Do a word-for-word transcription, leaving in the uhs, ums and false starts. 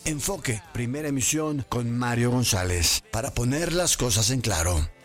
Enfoque, primera emisión con Mario González, para poner las cosas en claro.